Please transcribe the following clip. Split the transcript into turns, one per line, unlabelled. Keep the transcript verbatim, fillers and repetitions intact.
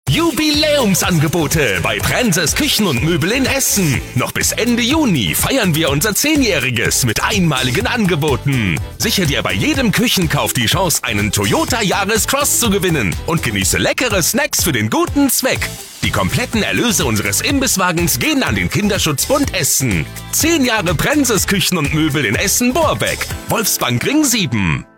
Jubiläumsangebote bei Prenses Küchen und Möbel in Essen. Noch bis Ende Juni feiern wir unser Zehnjähriges mit einmaligen Angeboten. Sichere dir bei jedem Küchenkauf die Chance, einen Toyota Yaris Cross zu gewinnen und genieße leckere Snacks für den guten Zweck. Die kompletten Erlöse unseres Imbisswagens gehen an den Kinderschutzbund Essen. Zehn Jahre Prenses Küchen und Möbel in Essen-Borbeck. Wolfsbankring sieben.